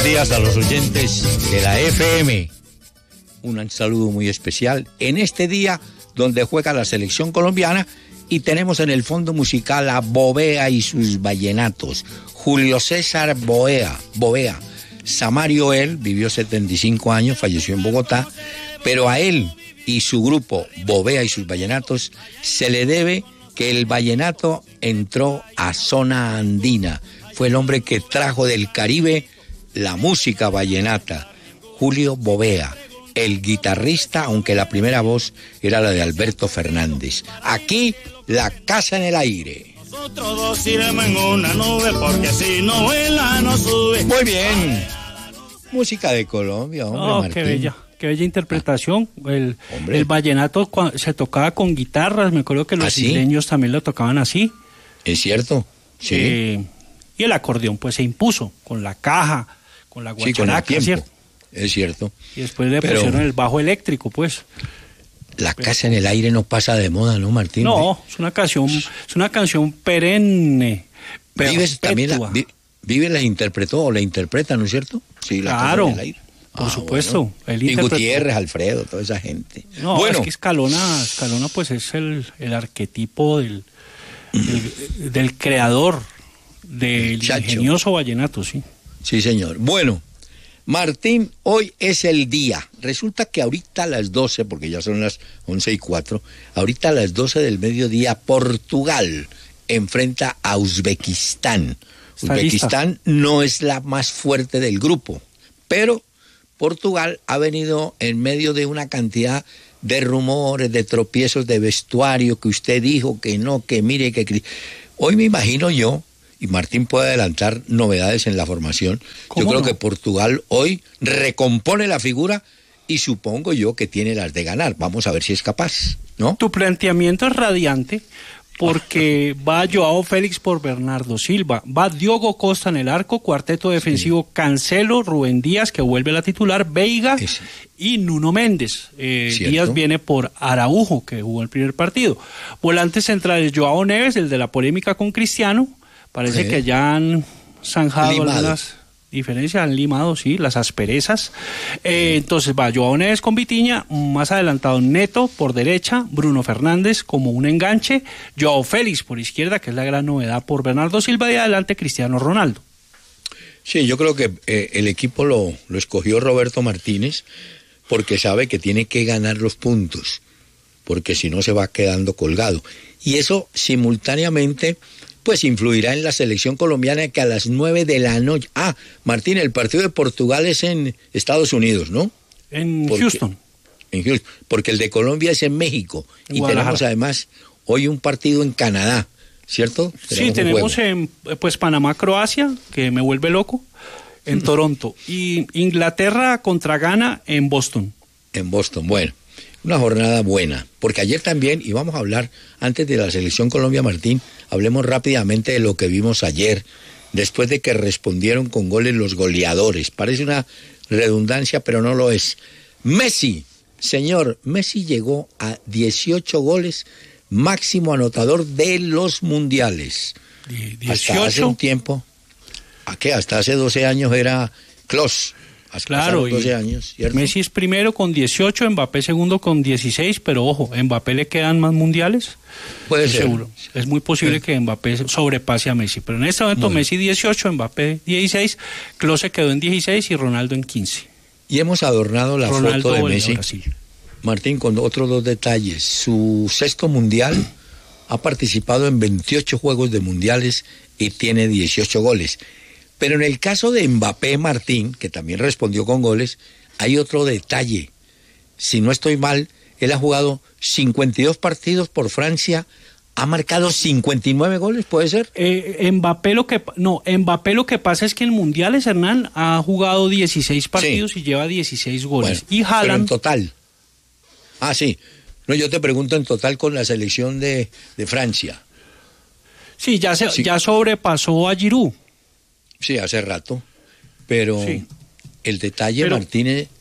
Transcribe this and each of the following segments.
buenos días a los oyentes de la FM. Un saludo muy especial en este día donde juega la selección colombiana y tenemos en el fondo musical a Bovea y sus vallenatos. Julio César Bovea. Samario él vivió 75 años, falleció en Bogotá, pero a él y su grupo Bovea y sus vallenatos se le debe que el vallenato entró a zona andina. Fue el hombre que trajo del Caribe la música vallenata. Julio Bovea, el guitarrista, aunque la primera voz era la de Alberto Fernández. Aquí, La Casa en el Aire. Nosotros dos iremos en una nube porque si no vuela no sube. Muy bien. Música de Colombia, hombre, Martín. Qué bella interpretación. El vallenato se tocaba con guitarras, me acuerdo que los isleños también lo tocaban así. ¿Es cierto? Sí. Y el acordeón pues se impuso con la caja, con la guacharaca, ¿cierto? Es cierto. Y después le pusieron el bajo eléctrico, pues. La Casa en el Aire no pasa de moda, ¿no, Martín? No, es una canción perenne. Vive la interpretó o la interpreta, ¿no es cierto? Sí, La Casa en el Aire. Por supuesto. Bueno. Y Gutiérrez, Alfredo, toda esa gente. No, bueno. Es que Escalona pues es el arquetipo del creador del ingenioso vallenato, sí. Sí, señor. Bueno, Martín, hoy es el día. Resulta que ahorita a las 12, porque ya son las 11:04, ahorita a las 12 del mediodía, Portugal enfrenta a Uzbekistán. Uzbekistán no es la más fuerte del grupo, pero Portugal ha venido en medio de una cantidad de rumores, de tropiezos de vestuario, que usted dijo, que no, que mire, que... Hoy me imagino yo, y Martín puede adelantar novedades en la formación, yo creo que Portugal hoy recompone la figura y supongo yo que tiene las de ganar. Vamos a ver si es capaz, ¿no? Tu planteamiento es radiante, porque va Joao Félix por Bernardo Silva, va Diogo Costa en el arco, cuarteto defensivo Cancelo, Rubén Díaz, que vuelve a la titular, Veiga y Nuno Méndez. Díaz viene por Araujo, que jugó el primer partido. Volantes centrales, Joao Neves, el de la polémica con Cristiano, parece que ya han zanjado algunas diferencias, han limado, las asperezas. Entonces va Joao Neves con Vitinha, más adelantado Neto por derecha, Bruno Fernández como un enganche, Joao Félix por izquierda, que es la gran novedad, por Bernardo Silva, y adelante Cristiano Ronaldo. Sí, yo creo que el equipo lo escogió Roberto Martínez porque sabe que tiene que ganar los puntos, porque si no se va quedando colgado. Y eso simultáneamente pues influirá en la selección colombiana, que a las 9 de la noche... Martín, el partido de Portugal es en Estados Unidos, ¿no? En Houston. En Houston, porque el de Colombia es en México. Y tenemos además hoy un partido en Canadá, ¿cierto? Tenemos pues Panamá-Croacia, que me vuelve loco, en Toronto. Y Inglaterra contra Ghana en Boston. En Boston, bueno. Una jornada buena, porque ayer también, y vamos a hablar antes de la selección Colombia, Martín, hablemos rápidamente de lo que vimos ayer, después de que respondieron con goles los goleadores. Parece una redundancia, pero no lo es. Messi, señor, Messi llegó a 18 goles, máximo anotador de los mundiales. 18. Hasta hace un tiempo, hasta hace 12 años era Klose. Claro, 12 años, ¿cierto? Messi es primero con 18, Mbappé segundo con 16, pero ojo, ¿Mbappé le quedan más mundiales? Puede ser. Seguro. Es muy posible que Mbappé sobrepase a Messi, pero en este momento Messi 18, Mbappé 16, Klose quedó en 16 y Ronaldo en 15. Y hemos adornado la Ronaldo foto de Messi, Martín, con otros dos detalles. Su sexto mundial, ha participado en 28 juegos de mundiales y tiene 18 goles. Pero en el caso de Mbappé, Martín, que también respondió con goles, hay otro detalle. Si no estoy mal, él ha jugado 52 partidos por Francia, ha marcado 59 goles, ¿puede ser? Mbappé lo que pasa es que en mundiales, Hernán, ha jugado 16 partidos y lleva 16 goles. Bueno, y Haaland... Pero en total. Sí. No, yo te pregunto en total con la selección de Francia. Sí, ya sobrepasó a Giroud. Sí, hace rato, pero el detalle, Martínez,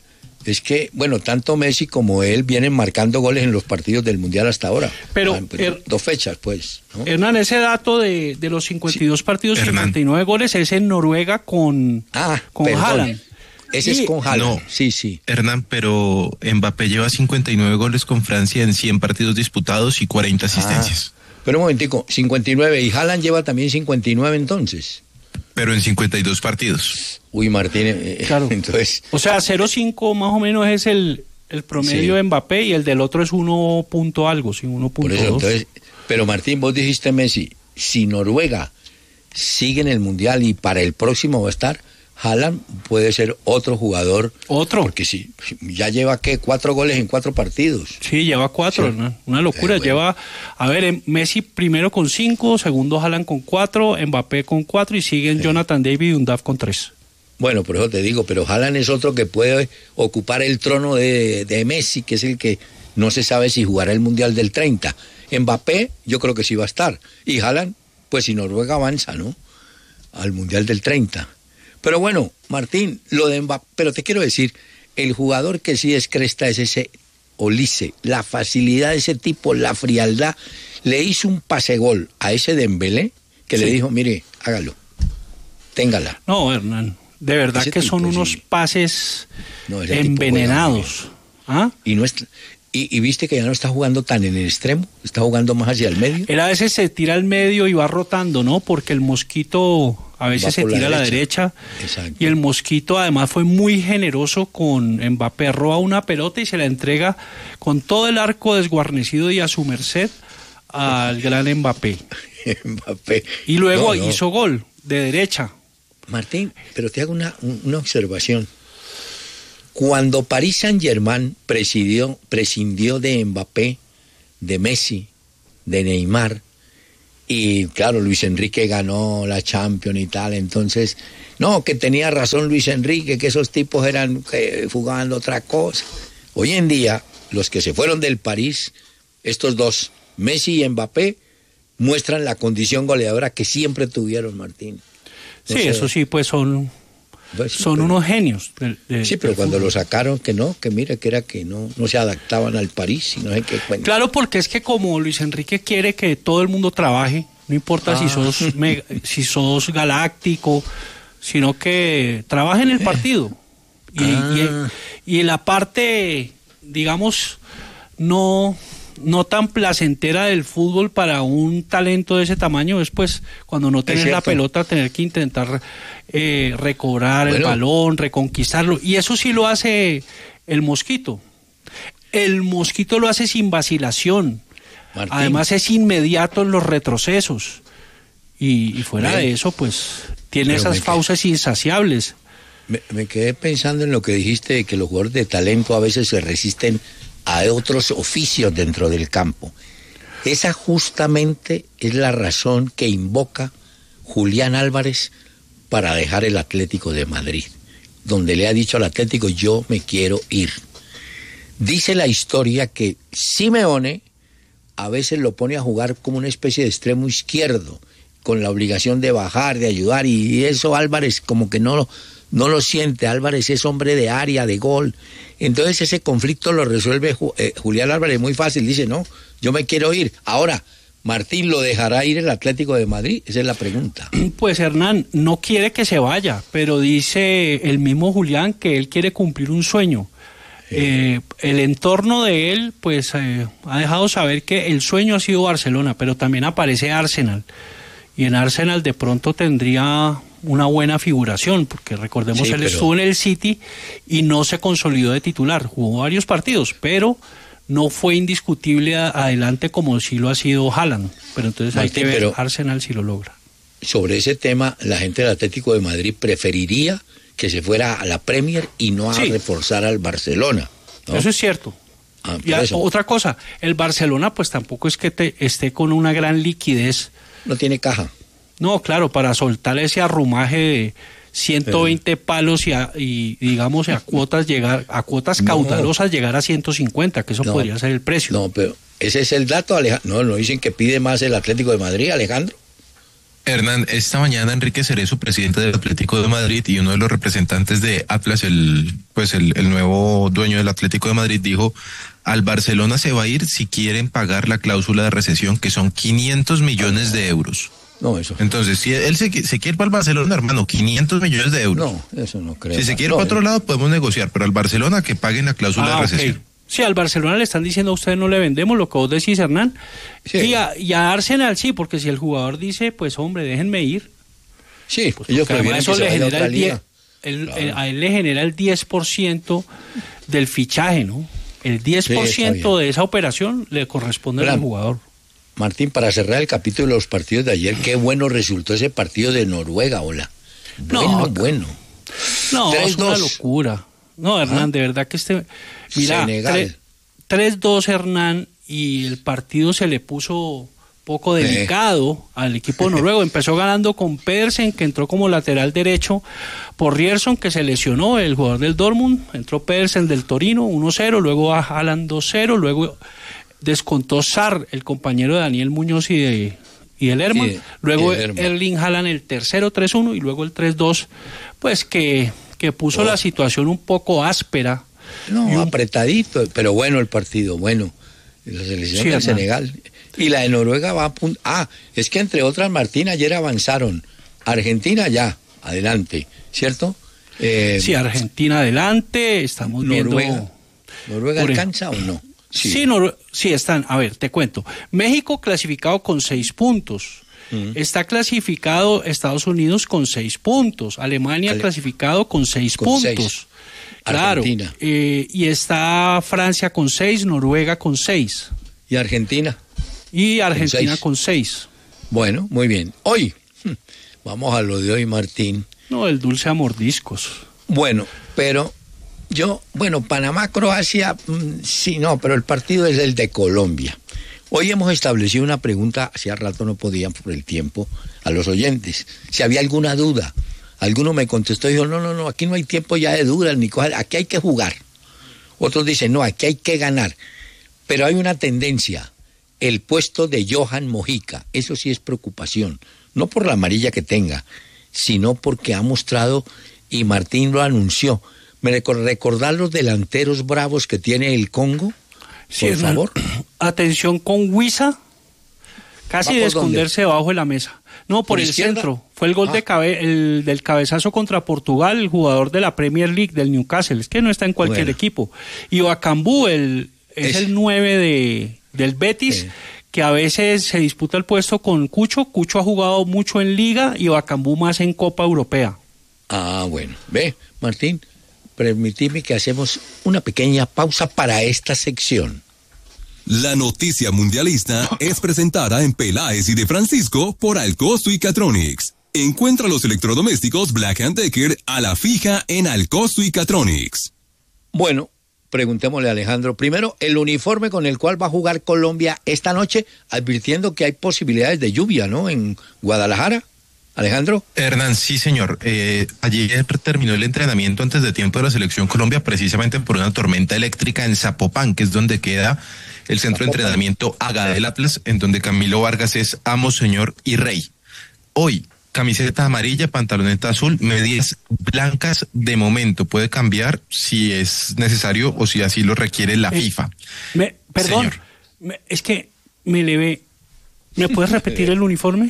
Es que, bueno, tanto Messi como él vienen marcando goles en los partidos del Mundial hasta ahora. Pero 2 fechas, pues, ¿no? Hernán, ese dato de los 52 partidos, Hernán. 59 goles, es en Noruega con Haaland. Ese es con Haaland. No, sí. Hernán, pero Mbappé lleva 59 goles con Francia en 100 partidos disputados y 40 asistencias. Pero un momentico, 59, y Haaland lleva también 59 entonces. Pero en 52 partidos. Uy, Martín, Claro. entonces... O sea, 0.5 más o menos es el promedio de Mbappé y el del otro es 1 punto algo, sí, 1.2. Por eso, entonces, pero Martín, vos dijiste, Messi, si Noruega sigue en el Mundial y para el próximo va a estar, Haaland puede ser otro jugador. Otro. Porque si ya lleva, 4 goles en 4 partidos. Sí, lleva 4, Sí. ¿no? Una locura. Bueno. Lleva, a ver, Messi primero con 5, segundo Haaland con 4, Mbappé con 4 y siguen Jonathan David y Undaf con 3. Bueno, por eso te digo, pero Haaland es otro que puede ocupar el trono de Messi, que es el que no se sabe si jugará el Mundial del 30. Mbappé, yo creo que sí va a estar. Y Haaland, pues si Noruega avanza, ¿no? Al Mundial del 30. Pero bueno, Martín, lo de Mbappé, pero te quiero decir, el jugador que sí es cresta es ese Olise, la facilidad de ese tipo, la frialdad. Le hizo un pase gol a ese Dembélé que le dijo, mire, hágalo, téngala. No, Hernán, de verdad Ese que tipo, son unos sí. pases No, ese tipo envenenados. ¿Ah? Y no es, y viste que ya no está jugando tan en el extremo, está jugando más hacia el medio. Él a veces se tira al medio y va rotando, ¿no? Porque el Mosquito a veces Va se por la tira a la derecha. Exacto. Y el Mosquito además fue muy generoso con Mbappé. Roba una pelota y se la entrega con todo el arco desguarnecido y a su merced al gran Mbappé. Mbappé. Y luego No. hizo gol de derecha. Martín, pero te hago una observación. Cuando Paris Saint-Germain prescindió de Mbappé, de Messi, de Neymar, y claro, Luis Enrique ganó la Champions y tal, entonces, no, que tenía razón Luis Enrique, que esos tipos eran que jugaban otra cosa. Hoy en día, los que se fueron del París, estos dos, Messi y Mbappé, muestran la condición goleadora que siempre tuvieron, Martín. No Sí, sé. eso sí, pues son Pero- unos genios. Sí, pero del cuando fútbol. lo sacaron, que mira, que era que no se adaptaban al París, y no sé qué cuenta. Claro, porque es que como Luis Enrique quiere que todo el mundo trabaje, no importa si sos galáctico, sino que trabaje en el partido. Y la parte, digamos, no tan placentera del fútbol para un talento de ese tamaño es pues cuando no tenés la cierto. pelota tener que intentar recobrar el Bueno. balón, reconquistarlo, y eso sí lo hace el Mosquito. El Mosquito lo hace sin vacilación. Martín. Además es inmediato en los retrocesos. Y fuera Bien. de eso, pues tiene Pero esas me fauces insaciables. Me quedé pensando en lo que dijiste de que los jugadores de talento a veces se resisten a otros oficios dentro del campo. Esa justamente es la razón que invoca Julián Álvarez para dejar el Atlético de Madrid, donde le ha dicho al Atlético, yo me quiero ir. Dice la historia que Simeone a veces lo pone a jugar como una especie de extremo izquierdo, con la obligación de bajar, de ayudar, y eso Álvarez como que no lo siente. Álvarez es hombre de área, de gol. Entonces ese conflicto lo resuelve Julián Álvarez muy fácil. Dice, no, yo me quiero ir. Ahora, Martín, ¿lo dejará ir el Atlético de Madrid? Esa es la pregunta. Pues Hernán no quiere que se vaya, pero dice el mismo Julián que él quiere cumplir un sueño. El entorno de él pues ha dejado saber que el sueño ha sido Barcelona, pero también aparece Arsenal. Y en Arsenal de pronto tendría una buena figuración, porque recordemos, Sí, él pero- estuvo en el City y no se consolidó de titular. Jugó varios partidos, pero no fue indiscutible adelante como sí lo ha sido Haaland. Pero entonces hay Martín, que ver pero- Arsenal si lo logra. Sobre ese tema, la gente del Atlético de Madrid preferiría que se fuera a la Premier y no a Sí. reforzar al Barcelona, ¿no? Eso es cierto. Ah, Y por eso. otra cosa, el Barcelona pues tampoco es que esté con una gran liquidez. No tiene caja. No, claro, para soltar ese arrumaje de 120 palos y digamos a cuotas No. caudalosas llegar a 150, que eso No. podría ser el precio. No, pero ese es el dato, Alejandro. No dicen que pide más el Atlético de Madrid, Alejandro. Hernán, esta mañana Enrique Cerezo, presidente del Atlético de Madrid y uno de los representantes de Atlas, el nuevo dueño del Atlético de Madrid, dijo: al Barcelona se va a ir si quieren pagar la cláusula de recesión, que son 500 millones de euros. No, eso. Entonces, si él se quiere para el Barcelona, hermano, 500 millones de euros. No, eso no creo. Si se quiere para otro lado, podemos negociar, pero al Barcelona que paguen la cláusula de recesión. Okay. Sí, al Barcelona le están diciendo a ustedes no le vendemos, lo que vos decís, Hernán. Sí. Y a Arsenal sí, porque si el jugador dice, pues hombre, déjenme ir. Sí, pues ellos prefieren eso que le se vaya a genera otra el liga. Claro. A él le genera el 10% del fichaje, ¿no? El 10% de esa operación le corresponde al jugador. Martín, para cerrar el capítulo de los partidos de ayer, qué bueno resultó ese partido de Noruega, hola. Bueno. No, es una locura. No, Hernán, de verdad que mira, 3-2 Hernán, y el partido se le puso poco delicado al equipo noruego. Empezó ganando con Pedersen, que entró como lateral derecho por Rierson, que se lesionó, el jugador del Dortmund. Entró Pedersen del Torino, 1-0, luego a Haaland 2-0, luego descontó Sarr, el compañero de Daniel Muñoz y de Lerman. Luego Erling Haaland el tercero, 3-1, y luego el 3-2, pues que puso la situación un poco áspera. No, apretadito, pero bueno el partido, bueno. La selección del Senegal. Y la de Noruega va a punto. Es que entre otras, Martín, ayer avanzaron. Argentina ya, adelante, ¿cierto? Sí, Argentina adelante, estamos viendo. ¿Noruega alcanza o no? Sí, sí, están. A ver, te cuento. México clasificado con 6 puntos. Está clasificado Estados Unidos con 6 puntos. Alemania clasificado con 6 puntos. 6. Claro. Argentina. Y está Francia con 6, Noruega con 6. ¿Y Argentina? Y Argentina con 6. Bueno, muy bien. Hoy, vamos a lo de hoy, Martín. No, el dulce a mordiscos. Bueno, pero Panamá, Croacia, sí, no, pero el partido es el de Colombia. Hoy hemos establecido una pregunta, hacía rato no podían por el tiempo, a los oyentes, si había alguna duda. Alguno me contestó y dijo, no, aquí no hay tiempo ya de dudas, ni cosas, aquí hay que jugar. Otros dicen, no, aquí hay que ganar. Pero hay una tendencia, el puesto de Johan Mojica, eso sí es preocupación, no por la amarilla que tenga, sino porque ha mostrado, y Martín lo anunció, recordar los delanteros bravos que tiene el Congo. Sí, por favor. Atención con Huiza, casi de esconderse debajo de la mesa. No, por el izquierda? centro. Fue el gol del cabezazo contra Portugal, el jugador de la Premier League del Newcastle. Es que no está en cualquier equipo. Y Oacambú es el 9 del Betis, que a veces se disputa el puesto con Cucho. Cucho ha jugado mucho en Liga y Oacambú más en Copa Europea. Bueno. Ve, Martín, permitidme que hacemos una pequeña pausa para esta sección. La noticia mundialista es presentada en Peláez y de Francisco por Alcosto y Catronics. Encuentra los electrodomésticos Black & Decker a la fija en Alcosto y Catronics. Bueno, preguntémosle a Alejandro. Primero, el uniforme con el cual va a jugar Colombia esta noche, advirtiendo que hay posibilidades de lluvia, ¿no? En Guadalajara. Alejandro. Hernán, sí señor, ayer terminó el entrenamiento antes de tiempo de la Selección Colombia precisamente por una tormenta eléctrica en Zapopan, que es donde queda el centro de entrenamiento AGA del Atlas, en donde Camilo Vargas es amo, señor y rey. Hoy, camiseta amarilla, pantaloneta azul, medias blancas de momento, puede cambiar si es necesario o si así lo requiere la FIFA. Perdón, es que me levé. ¿Me puedes repetir el uniforme?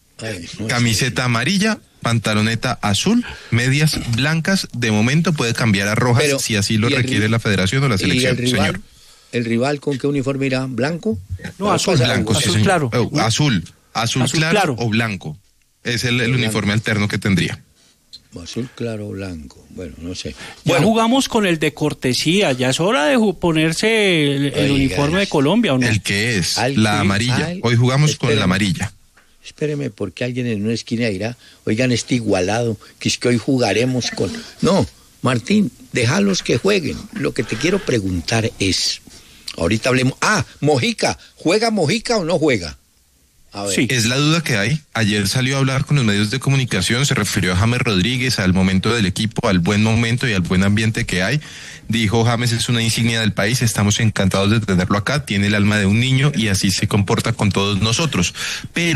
Camiseta amarilla, pantaloneta azul, medias blancas, de momento puede cambiar a rojas si así lo requiere la federación o la selección, señor. ¿El rival con qué uniforme irá? ¿Blanco? No, azul blanco, azul, sí, señor. Claro. Azul claro o blanco. Es el uniforme alterno que tendría. Azul claro o blanco. Bueno, no sé. Ya jugamos con el de cortesía, ya es hora de ponerse el uniforme de Colombia, ¿o no? ¿El que es? La amarilla. Hoy jugamos con la amarilla. Espéreme, porque alguien en una esquina dirá, oigan, este igualado, que es que hoy jugaremos con... No, Martín, déjalos que jueguen. Lo que te quiero preguntar es, ahorita hablemos... Mojica, ¿juega Mojica o no juega? A ver. Sí. Es la duda que hay. Ayer salió a hablar con los medios de comunicación, se refirió a James Rodríguez, al momento del equipo, al buen momento y al buen ambiente que hay. Dijo, James es una insignia del país, estamos encantados de tenerlo acá, tiene el alma de un niño y así se comporta con todos nosotros. Pero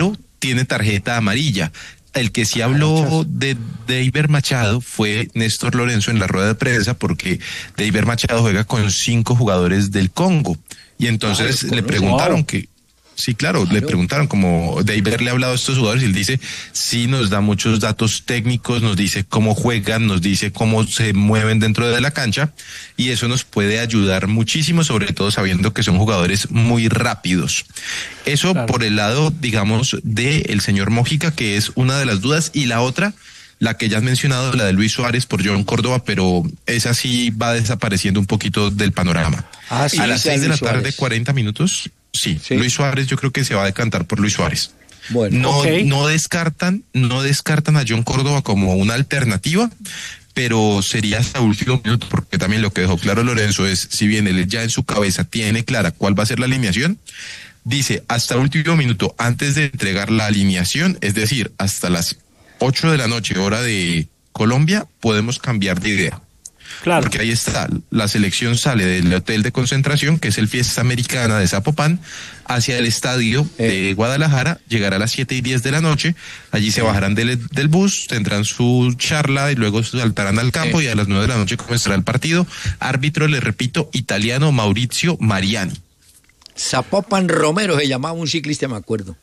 tiene tarjeta amarilla. El que sí habló de Deiber Machado fue Néstor Lorenzo en la rueda de prensa, porque Deiber Machado juega con 5 jugadores del Congo. Y entonces le preguntaron que... Sí, claro, le preguntaron como Deiber le ha hablado a estos jugadores y él dice, sí, nos da muchos datos técnicos, nos dice cómo juegan, nos dice cómo se mueven dentro de la cancha, y eso nos puede ayudar muchísimo, sobre todo sabiendo que son jugadores muy rápidos. Eso por el lado, digamos, del señor Mojica, que es una de las dudas, y la otra, la que ya has mencionado, la de Luis Suárez por John Córdoba, pero esa sí va desapareciendo un poquito del panorama. Sí, a las 6 de la tarde, Suárez. 40 minutos... Sí, Luis Suárez, yo creo que se va a decantar por Luis Suárez. Bueno, no descartan a John Córdoba como una alternativa, pero sería hasta último minuto, porque también lo que dejó claro Lorenzo es, si bien él ya en su cabeza tiene clara cuál va a ser la alineación, dice hasta último minuto antes de entregar la alineación, es decir, hasta las 8 de la noche, hora de Colombia, podemos cambiar de idea. Claro. Porque ahí está, la selección sale del hotel de concentración, que es el Fiesta Americana de Zapopan, hacia el estadio de Guadalajara, llegará a las 7:10 de la noche, allí se bajarán del bus, tendrán su charla y luego saltarán al campo y a las 9 de la noche comenzará el partido. Árbitro, les repito, italiano Maurizio Mariani. Zapopan Romero se llamaba un ciclista, me acuerdo.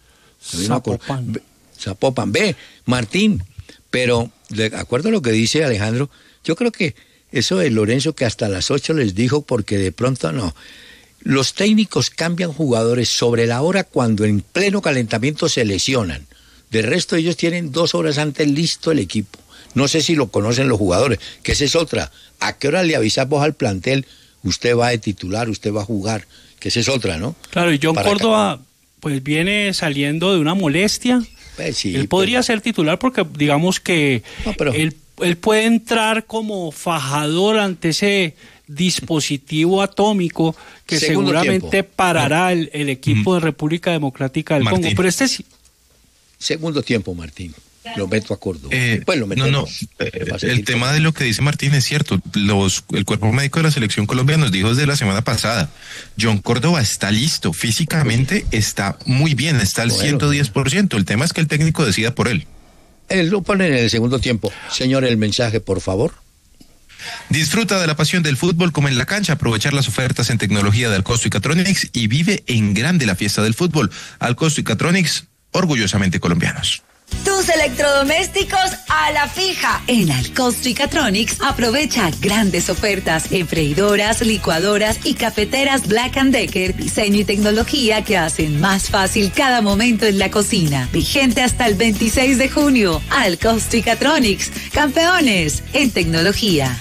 Zapopan. Ve, Martín, pero de acuerdo a lo que dice Alejandro, yo creo que eso de Lorenzo que hasta las 8 les dijo, porque de pronto no. Los técnicos cambian jugadores sobre la hora cuando en pleno calentamiento se lesionan. De resto ellos tienen 2 horas antes listo el equipo. No sé si lo conocen los jugadores, que esa es otra. ¿A qué hora le avisas vos al plantel? Usted va de titular, usted va a jugar, que esa es otra, ¿no? Claro, y John Córdoba pues viene saliendo de una molestia. Pues sí, él podría ser titular porque digamos que él puede entrar como fajador ante ese dispositivo atómico que Segundo seguramente tiempo. parará el equipo de República Democrática del Martín. Congo. Pero este sí. Segundo tiempo, Martín. Lo meto a Córdoba. Pues lo el tema de lo que dice Martín es cierto. El cuerpo médico de la selección Colombia nos dijo desde la semana pasada, John Córdoba está listo, físicamente está muy bien, está al 110%. El tema es que el técnico decida por él. Él lo pone en el segundo tiempo. Señor, el mensaje, por favor. Disfruta de la pasión del fútbol como en la cancha, aprovechar las ofertas en tecnología de Alcosto y Catronics y vive en grande la fiesta del fútbol. Alcosto y Catronics, orgullosamente colombianos. Tus electrodomésticos a la fija. En Alcosto y Catronics aprovecha grandes ofertas en freidoras, licuadoras y cafeteras Black & Decker, diseño y tecnología que hacen más fácil cada momento en la cocina. Vigente hasta el 26 de junio. Alcosto y Catronics, campeones en tecnología.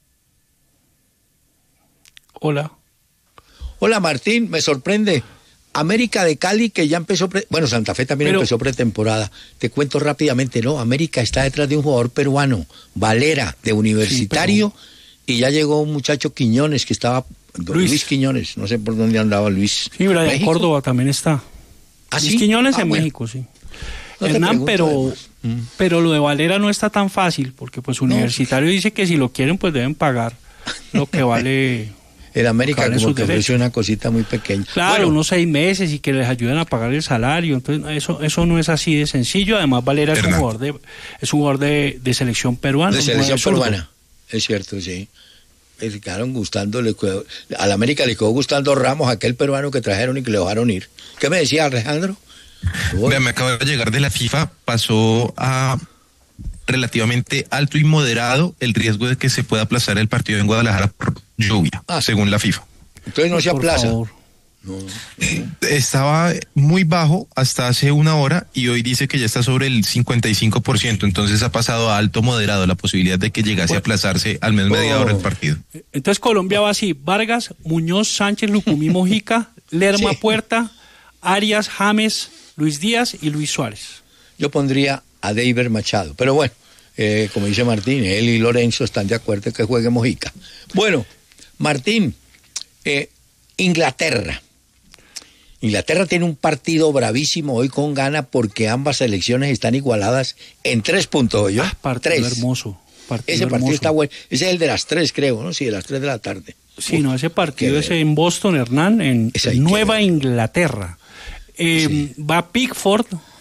Hola. Hola, Martín, me sorprende. América de Cali, que ya empezó, Santa Fe también empezó pretemporada. Te cuento rápidamente, ¿no? América está detrás de un jugador peruano, Valera, de Universitario, y ya llegó un muchacho Quiñones, que estaba, Luis Quiñones, no sé por dónde andaba Luis. Sí, Brian Córdoba también está. ¿Ah, Luis sí? Quiñones en México, sí. No Hernán, pero lo de Valera no está tan fácil, porque pues Universitario dice que si lo quieren, pues deben pagar lo que vale... El América como que ofreció una cosita muy pequeña. Claro, unos 6 meses y que les ayuden a pagar el salario. Entonces, eso no es así de sencillo. Además, Valera es un jugador de selección peruana. De selección peruana, es cierto, sí. Le quedaron gustando, al América le quedó gustando Ramos, aquel peruano que trajeron y que le dejaron ir. ¿Qué me decía Alejandro? Vea, me acaba de llegar de la FIFA, pasó a relativamente alto y moderado el riesgo de que se pueda aplazar el partido en Guadalajara por lluvia, según la FIFA. Entonces no se aplaza. No. Estaba muy bajo hasta hace 1 hora y hoy dice que ya está sobre el 55%, entonces ha pasado a alto moderado la posibilidad de que llegase a aplazarse al menos media hora el partido. Entonces Colombia va así: Vargas, Muñoz, Sánchez, Lucumí, Mojica, Lerma, Puerta, Arias, James, Luis Díaz y Luis Suárez. Yo pondría a Deiber Machado, pero bueno, como dice Martín, él y Lorenzo están de acuerdo que juegue Mojica. Bueno, Martín, Inglaterra tiene un partido bravísimo hoy con Ghana porque ambas selecciones están igualadas en 3 puntos, ¿yo? Partido hermoso. Ese partido está bueno. Ese es el de las 3, creo, ¿no? Sí, de las 3 de la tarde. Sí, no, ese partido es en Boston, Hernán, en Nueva Inglaterra. Va Pickford,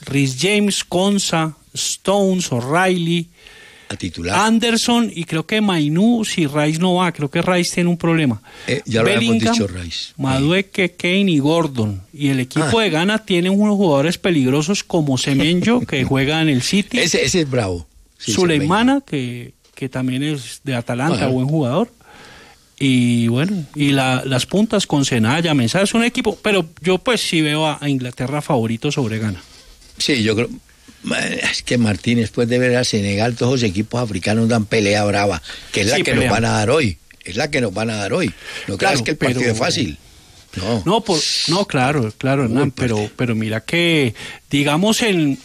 Rhys James, Konsa, Stones, O'Reilly, A titular. Anderson y creo que Mainú, si Rice no va, creo que Rice tiene un problema. Ya lo habíamos Bellingham, dicho, Rice. Madueke, Kane y Gordon. Y el equipo de Ghana tiene unos jugadores peligrosos como Semenyo, que juega en el City. Ese es bravo. Sí, Suleimana, que también es de Atalanta, buen jugador. Y bueno, y las puntas con Senaya, Mensah, es un equipo, pero yo pues sí veo a Inglaterra favorito sobre Ghana. Sí, yo creo. Es que Martín, después de ver a Senegal, todos los equipos africanos dan pelea brava, que es la que nos van a dar hoy. Es la que nos van a dar hoy. No creas que el partido es fácil. No, claro, Hernán, pero mira que, digamos, en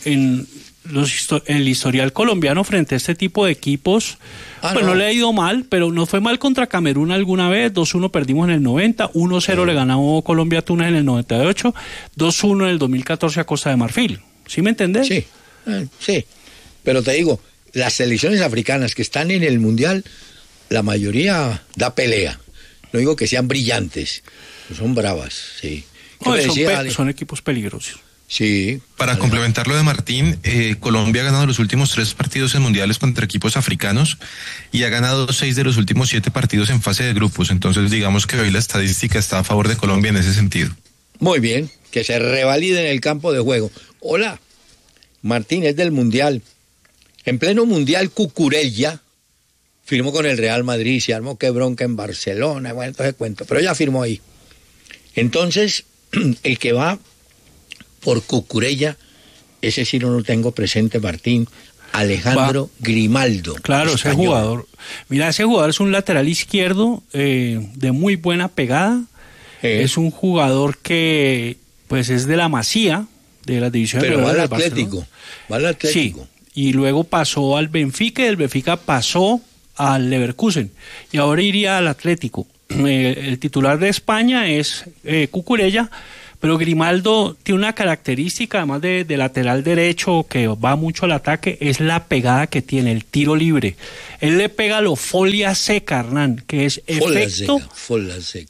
el historial colombiano frente a este tipo de equipos, no le ha ido mal, pero nos fue mal contra Camerún alguna vez, 2-1 perdimos en el 90, 1-0 le ganamos Colombia a Túnez en el 98, 2-1 en el 2014 a Costa de Marfil. ¿Sí me entendés? Sí, pero te digo, las selecciones africanas que están en el Mundial, la mayoría da pelea. No digo que sean brillantes, son bravas, sí. Son equipos peligrosos. Sí. Para complementar lo de Martín, Colombia ha ganado los últimos 3 partidos en mundiales contra equipos africanos y ha ganado 6 de los últimos 7 partidos en fase de grupos. Entonces, digamos que hoy la estadística está a favor de Colombia en ese sentido. Muy bien, que se revalide en el campo de juego. Hola, Martín, es del Mundial. En pleno Mundial, Cucurella firmó con el Real Madrid, se armó que bronca en Barcelona, bueno, entonces cuento, pero ya firmó ahí. Entonces, el que va por Cucurella, ese sí no lo tengo presente, Martín, Alejandro Grimaldo. Claro, español. Ese jugador. Mira, ese jugador es un lateral izquierdo de muy buena pegada. Es un jugador que pues es de la Masía, de la división pero de va al Atlético. Sí, y luego pasó al Benfica y del Benfica pasó al Leverkusen y ahora iría al Atlético. El titular de España es Cucurella, pero Grimaldo tiene una característica, además de lateral derecho, que va mucho al ataque, es la pegada que tiene, el tiro libre. Él le pega lo folia seca, Hernán, que es efecto... Folia seca.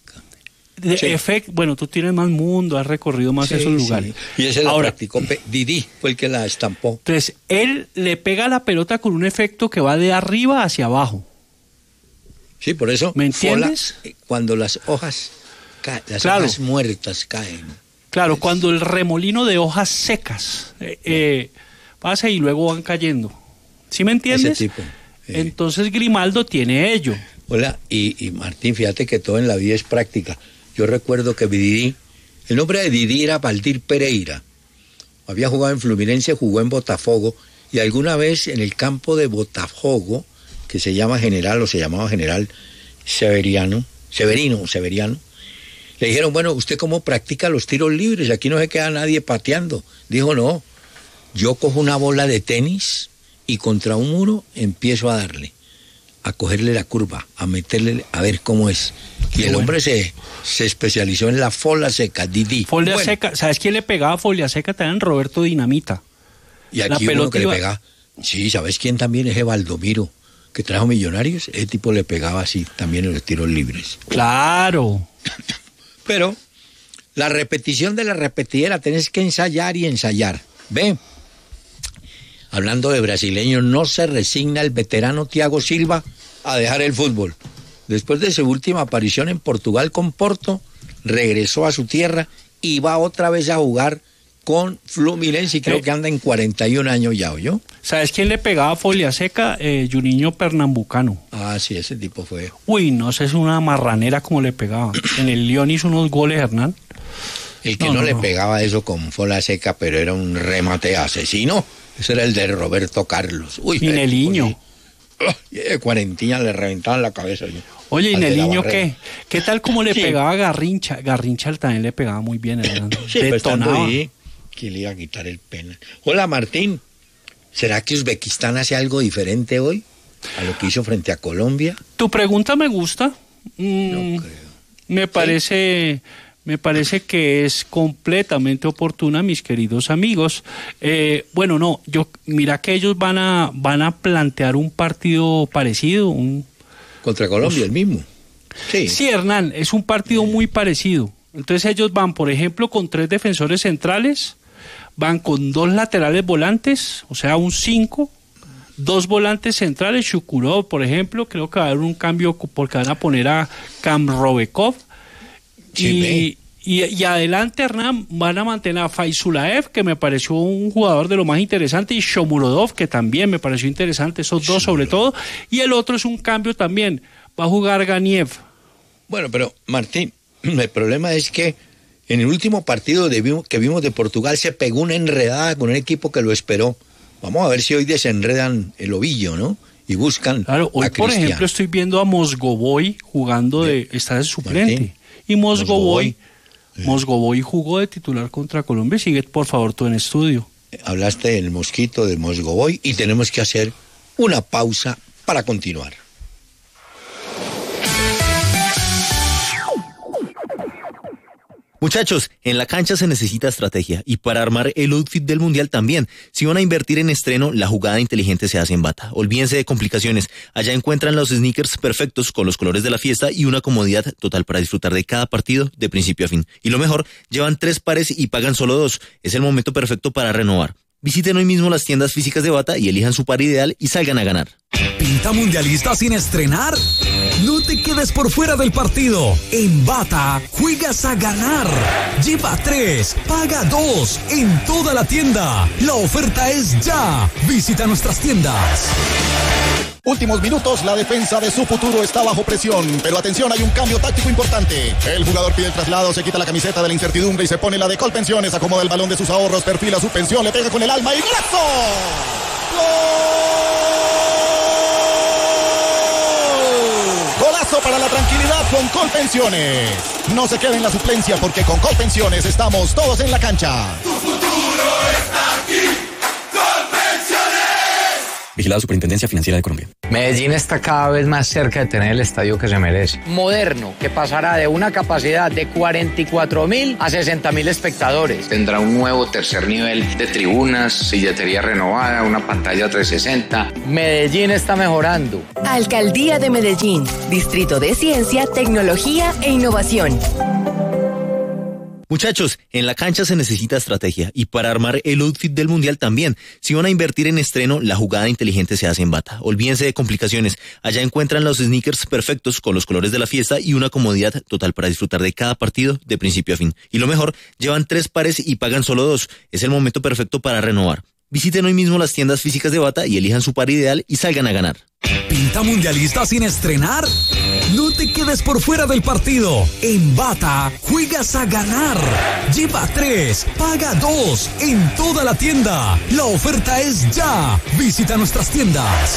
Bueno, tú tienes más mundo, has recorrido más esos lugares. Y ese la practicó Didi, fue el que la estampó. Entonces, él le pega la pelota con un efecto que va de arriba hacia abajo. Sí, por eso. ¿Me entiendes? Cuando las hojas hojas muertas caen. Claro, cuando el remolino de hojas secas pasa y luego van cayendo. ¿Sí me entiendes? Ese tipo. Entonces Grimaldo tiene ello. Hola, y Martín, fíjate que todo en la vida es práctica. Yo recuerdo que Didi, el nombre de Didi era Valdir Pereira. Había jugado en Fluminense, jugó en Botafogo, y alguna vez en el campo de Botafogo, que se llamaba General Severino, le dijeron, bueno, ¿usted cómo practica los tiros libres? Aquí no se queda nadie pateando. Dijo, no, yo cojo una bola de tenis y contra un muro empiezo a darle, a cogerle la curva, a meterle, a ver cómo es. Y el hombre se especializó en la folia seca, Didi. Folia seca, ¿sabes quién le pegaba folia seca? También Roberto Dinamita. Y aquí uno que le pegaba, sí, ¿sabes quién también? Es Valdomiro, que trajo Millonarios. Ese tipo le pegaba así también en los tiros libres. Claro. Pero la repetición de la repetidera, tenés que ensayar y ensayar. ¿Ve? Hablando de brasileños, no se resigna el veterano Thiago Silva a dejar el fútbol. Después de su última aparición en Portugal con Porto, regresó a su tierra y va otra vez a jugar con Fluminense y creo que anda en 41 años ya, ¿oyó? ¿Sabes quién le pegaba folia seca? Juninho Pernambucano. Ah, sí, ese tipo fue. Uy, no sé, es una marranera como le pegaba. En el Lyon hizo unos goles, Hernán. El que no le pegaba eso con folia seca, pero era un remate asesino. Ese era el de Roberto Carlos. Uy, y Neliño. Cuarentena le reventaban la cabeza. Oye, ¿y Neliño qué? ¿Qué tal como le pegaba a Garrincha? Garrincha también le pegaba muy bien, Hernán. Sí, detonaba. ¿Quién le iba a quitar el penal? Hola, Martín. ¿Será que Uzbekistán hace algo diferente hoy a lo que hizo frente a Colombia? Tu pregunta me gusta. No creo. Me parece que es completamente oportuna, mis queridos amigos. Mira que ellos van a plantear un partido parecido. Contra Colombia, el mismo. Sí, Hernán, es un partido muy parecido. Entonces ellos van, por ejemplo, con 3 defensores centrales, van con 2 laterales volantes, o sea, un 5, 2 volantes centrales, Shukurov, por ejemplo, creo que va a haber un cambio porque van a poner a Kamrovekov, y adelante, Hernán, van a mantener a Faizulaev, que me pareció un jugador de lo más interesante, y Shomurodov, que también me pareció interesante, esos dos sobre todo, y el otro es un cambio también, va a jugar Ganiev. Bueno, pero Martín, el problema es que en el último partido que vimos de Portugal se pegó una enredada con un equipo que lo esperó. Vamos a ver si hoy desenredan el ovillo, ¿no? Y buscan hoy, por ejemplo, estoy viendo a Mozgovoy jugando está de suplente. Martín, y Mozgovoy jugó de titular contra Colombia. Sigue, por favor, tú en estudio. Hablaste del mosquito de Mozgovoy y tenemos que hacer una pausa para continuar. Muchachos, en la cancha se necesita estrategia y para armar el outfit del Mundial también. Si van a invertir en estreno, la jugada inteligente se hace en Bata. Olvídense de complicaciones. Allá encuentran los sneakers perfectos con los colores de la fiesta y una comodidad total para disfrutar de cada partido de principio a fin. Y lo mejor, llevan 3 pares y pagan solo 2. Es el momento perfecto para renovar. Visiten hoy mismo las tiendas físicas de Bata y elijan su par ideal y salgan a ganar. ¿Pinta mundialista sin estrenar? No te quedes por fuera del partido. En Bata, juegas a ganar. Lleva 3, paga 2 en toda la tienda. La oferta es ya. Visita nuestras tiendas. Últimos minutos, la defensa de su futuro está bajo presión, pero atención, hay un cambio táctico importante. El jugador pide el traslado, se quita la camiseta de la incertidumbre y se pone la de Colpensiones, acomoda el balón de sus ahorros, perfila su pensión, le pega con el alma y ¡golazo! ¡Gol! ¡Golazo para la tranquilidad con Colpensiones! No se quede en la suplencia porque con Colpensiones estamos todos en la cancha. ¡Tu futuro está aquí! Vigilado Superintendencia Financiera de Colombia. Medellín está cada vez más cerca de tener el estadio que se merece. Moderno, que pasará de una capacidad de 44.000 a 60.000 espectadores. Tendrá un nuevo tercer nivel de tribunas, silletería renovada, una pantalla 360. Medellín está mejorando. Alcaldía de Medellín, Distrito de Ciencia, Tecnología e Innovación. Muchachos, en la cancha se necesita estrategia y para armar el outfit del Mundial también. Si van a invertir en estreno, la jugada inteligente se hace en Bata. Olvídense de complicaciones. Allá encuentran los sneakers perfectos con los colores de la fiesta y una comodidad total para disfrutar de cada partido de principio a fin. Y lo mejor, llevan 3 pares y pagan solo 2. Es el momento perfecto para renovar. Visiten hoy mismo las tiendas físicas de Bata y elijan su par ideal y salgan a ganar. ¿Pinta mundialista sin estrenar? No te quedes por fuera del partido. En Bata, juegas a ganar. Lleva 3, paga 2 en toda la tienda. La oferta es ya. Visita nuestras tiendas.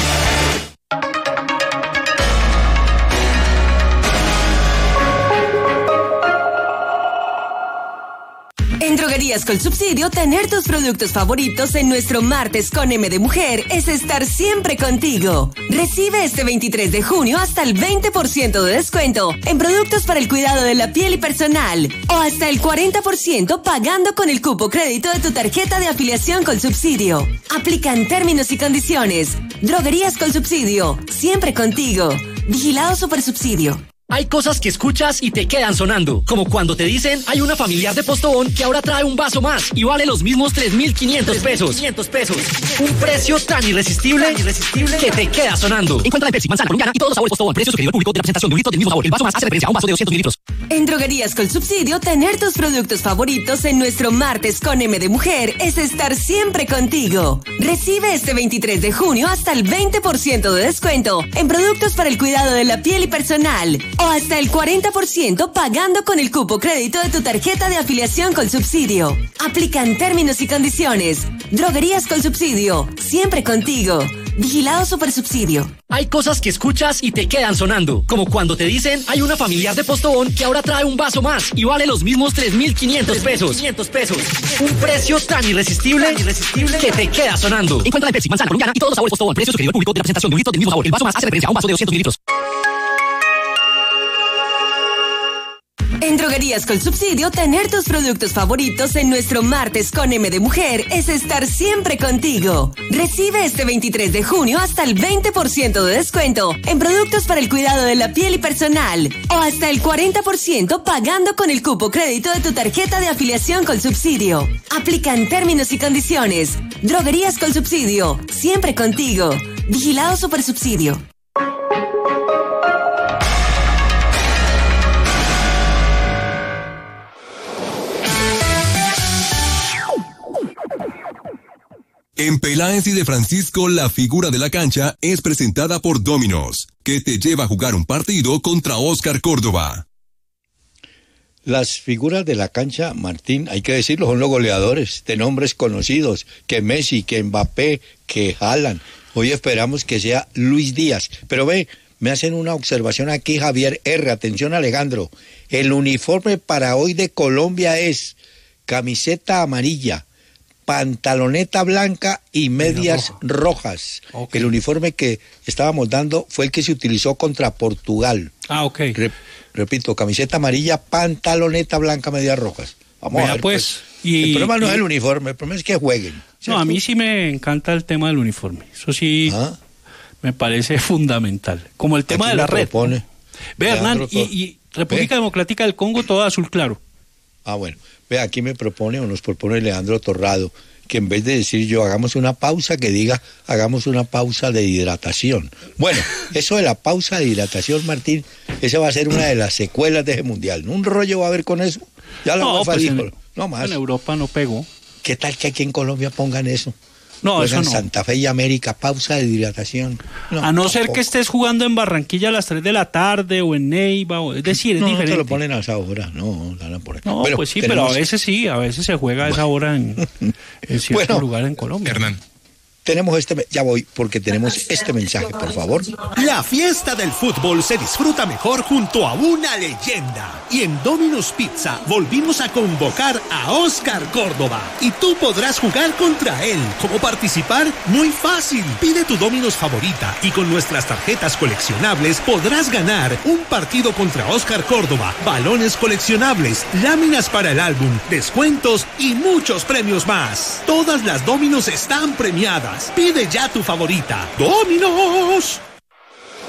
En Droguerías con Subsidio, tener tus productos favoritos en nuestro martes con M de Mujer es estar siempre contigo. Recibe este 23 de junio hasta el 20% de descuento en productos para el cuidado de la piel y personal o hasta el 40% pagando con el cupo crédito de tu tarjeta de afiliación con Subsidio. Aplican términos y condiciones. Droguerías con Subsidio, siempre contigo. Vigilado Supersubsidio. Hay cosas que escuchas y te quedan sonando, como cuando te dicen hay una familiar de Postobón que ahora trae un vaso más y vale los mismos 3.500 pesos. Un precio tan irresistible que te queda sonando. Encuentra la Pepsi, manzana colombiana y todos los sabores Postobón. Precio sugerido al público de representación de un litro del mismo sabor. El vaso más hace referencia a un vaso de 200 mililitros. En Droguerías con Subsidio, tener tus productos favoritos en nuestro martes con M de Mujer es estar siempre contigo. Recibe este 23 de junio hasta el 20% de descuento en productos para el cuidado de la piel y personal o hasta el 40% pagando con el cupo crédito de tu tarjeta de afiliación con Subsidio. Aplican términos y condiciones. Droguerías con Subsidio, siempre contigo. Vigilado Supersubsidio. Hay cosas que escuchas y te quedan sonando, como cuando te dicen hay una familiar de Postobón que ahora trae un vaso más y vale los mismos 3.500 pesos. Un precio tan irresistible que te queda sonando. Encuentra la Pepsi, manzana colombiana y todos los sabores Postobón. Precio sugerido al público de representación de un litro del mismo sabor. El vaso más hace referencia a un vaso de 200 mililitros. En Droguerías con Subsidio, tener tus productos favoritos en nuestro martes con M de Mujer es estar siempre contigo. Recibe este 23 de junio hasta el 20% de descuento en productos para el cuidado de la piel y personal o hasta el 40% pagando con el cupo crédito de tu tarjeta de afiliación con Subsidio. Aplican términos y condiciones. Droguerías con Subsidio, siempre contigo. Vigilado Supersubsidio. En Peláez y de Francisco, la figura de la cancha es presentada por Domino's, que te lleva a jugar un partido contra Oscar Córdoba. Las figuras de la cancha, Martín, hay que decirlo, son los goleadores de nombres conocidos, que Messi, que Mbappé, que Haaland. Hoy esperamos que sea Luis Díaz. Pero ve, me hacen una observación aquí, Javier R. Atención, Alejandro. El uniforme para hoy de Colombia es camiseta amarilla, pantaloneta blanca y medias rojas. Okay. El uniforme que estábamos dando fue el que se utilizó contra Portugal. Ok. Repito, camiseta amarilla, pantaloneta blanca, medias rojas. Vamos a ver, pues. El problema no es el uniforme, el problema es que jueguen. ¿Cierto? No, a mí sí me encanta el tema del uniforme. Eso sí me parece fundamental. Como el tema de la red. Ve, Hernán, y República Democrática del Congo, todo azul claro. Ah, bueno. Ve, aquí me propone o nos propone Leandro Torrado que en vez de decir yo hagamos una pausa, que diga hagamos una pausa de hidratación. Bueno, eso de la pausa de hidratación, Martín, esa va a ser una de las secuelas de ese mundial. ¿Un rollo va a haber con eso? Ya la UEFA dijo, no más. En Europa no pegó. ¿Qué tal que aquí en Colombia pongan eso? No, juegan eso no. Santa Fe y América, pausa de hidratación. No, a no ser que estés jugando en Barranquilla a las 3 de la tarde o en Neiva, es decir, es diferente. No te lo ponen a esa hora, no, por aquí. No, bueno, pues sí, pero a veces se juega a esa hora en cierto lugar en Colombia. Hernán. Tenemos ya voy, porque tenemos este mensaje, por favor. La fiesta del fútbol se disfruta mejor junto a una leyenda. Y en Domino's Pizza volvimos a convocar a Oscar Córdoba. Y tú podrás jugar contra él. ¿Cómo participar? Muy fácil. Pide tu Domino's favorita y con nuestras tarjetas coleccionables podrás ganar un partido contra Oscar Córdoba, balones coleccionables, láminas para el álbum, descuentos y muchos premios más. Todas las Domino's están premiadas. Pide ya tu favorita. ¡Domino's!